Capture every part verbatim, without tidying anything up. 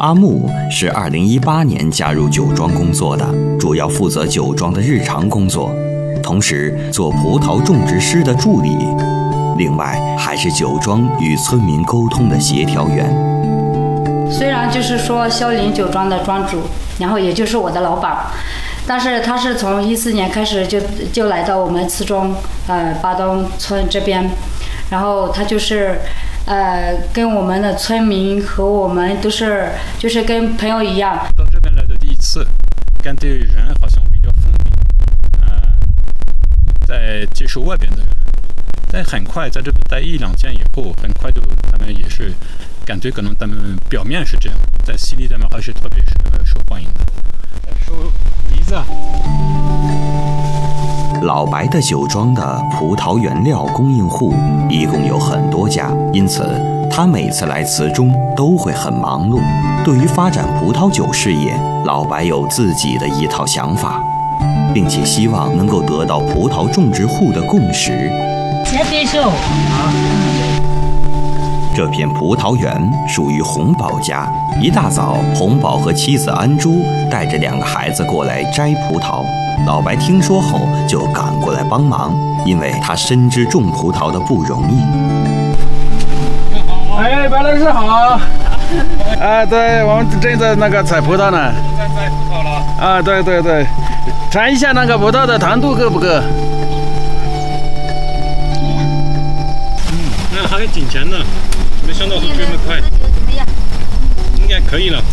阿木是二零一八年加入酒庄工作的，主要负责酒庄的日常工作，同时做葡萄种植师的助理，另外还是酒庄与村民沟通的协调员。 虽然就是说肖林酒庄的庄主，然后也就是我的老板，但是他是从一四年开始就就来到我们慈中呃巴东村这边，然后他就是呃跟我们的村民和我们都是就是跟朋友一样。 到这边来的第一次，感觉人好像比较封闭，呃，在接受外边的人，但很快在这边待一两天以后，很快就他们也是感觉可能他们表面是这样，在心里他们还是特别是受欢迎的。收梨子。 老白的酒庄的葡萄原料供应户一共有很多家，因此他每次来慈中都会很忙碌。对于发展葡萄酒事业，老白有自己的一套想法，并且希望能够得到葡萄种植户的共识。 先别手啊！ 这片葡萄园属于洪宝家。一大早，洪宝和妻子安珠带着两个孩子过来摘葡萄。老白听说后就赶过来帮忙，因为他深知种葡萄的不容易。 哎，白老师好！啊，对，我们正在那个采葡萄呢。 在摘葡萄了。 啊，对对对，尝一下那个葡萄的糖度够不够？ 嗯，那还挺甜的，没想到会这么快。应该可以了。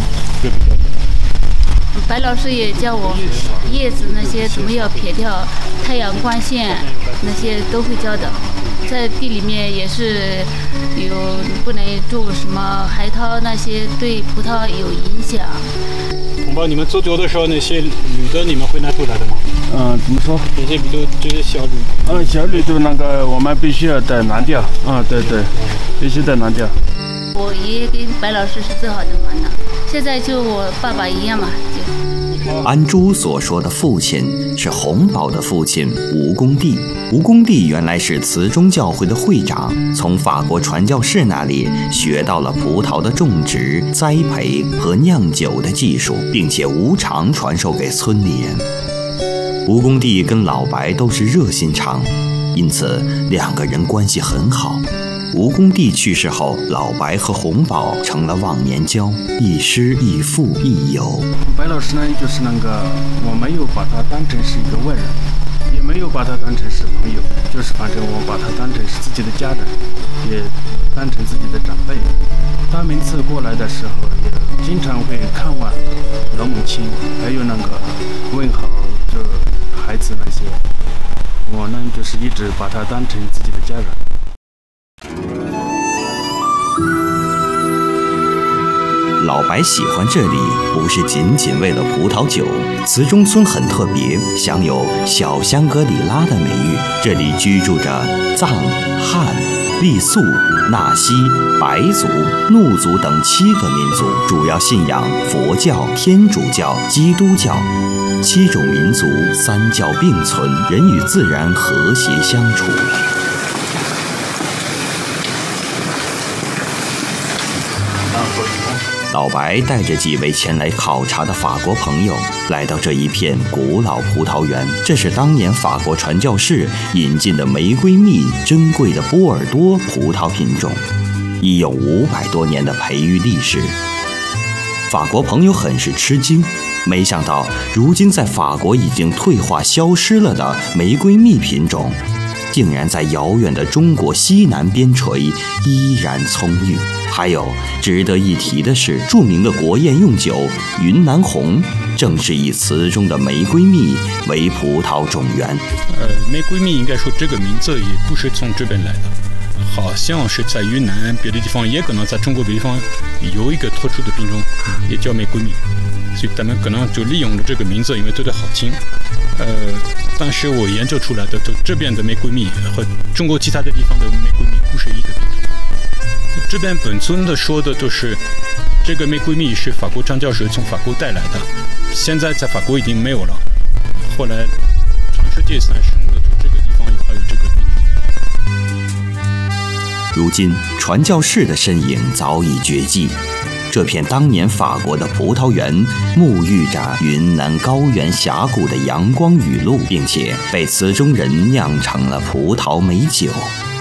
白老师也教我叶子那些怎么样撇掉，太阳光线那些都会教的。在地里面也是有不能种什么海涛，那些对葡萄有影响。 洪宝，你们做酒的时候那些铝的你们会拿出来的吗？ 嗯，怎么说？ 那些比如这些小铝。 嗯，小铝就那个我们必须要得拿掉。啊，对对，必须得拿掉。 我爷爷跟白老师是最好的忙的，现在就我爸爸一样嘛，就。 安珠所说的父亲是洪宝的父亲吴公弟。吴公弟原来是慈中教会的会长，从法国传教士那里学到了葡萄的种植、栽培和酿酒的技术，并且无偿传授给村里人。吴公弟跟老白都是热心肠，因此两个人关系很好。吴公弟去世后，老白和洪宝成了忘年交，亦师亦父亦友。 白老师呢，就是那个我没有把他当成是一个外人，也没有把他当成是朋友，就是反正我把他当成是自己的家人，也当成自己的长辈。他每次过来的时候，也经常会看望老母亲，还有那个问好就孩子那些。我呢，就是一直把他当成自己的家人。 老白喜欢这里，不是仅仅为了葡萄酒。慈中村很特别，享有小香格里拉的美誉。这里居住着藏、汉、傈僳、纳西、白族、怒族等七个民族，主要信仰佛教、天主教、基督教。七种民族三教并存，人与自然和谐相处。老白带着几位前来考察的法国朋友来到这一片古老葡萄园，这是当年法国传教士引进的玫瑰蜜珍贵的波尔多葡萄品种，已有五百多年的培育历史。法国朋友很是吃惊，没想到如今在法国已经退化消失了的玫瑰蜜品种，竟然在遥远的中国西南边陲依然葱郁。还有值得一提的是，著名的国宴用酒云南红正是以慈中的玫瑰蜜为葡萄种源。 呃，玫瑰蜜应该说这个名字也不是从这边来的，好像是在云南别的地方，也可能在中国别的地方有一个特殊的品种，也叫玫瑰蜜，所以他们可能就利用了这个名字，因为觉得好听。呃，但是我研究出来的，就这边的玫瑰蜜和中国其他的地方的玫瑰蜜不是一个品种。这边本村的说的都是，这个玫瑰蜜是法国传教士从法国带来的，现在在法国已经没有了。后来全世界散生的这个地方还有这个品种。 如今传教士的身影早已绝迹， 这片当年法国的葡萄园，沐浴着云南高原峡谷的阳光雨露，并且被词中人酿成了葡萄美酒。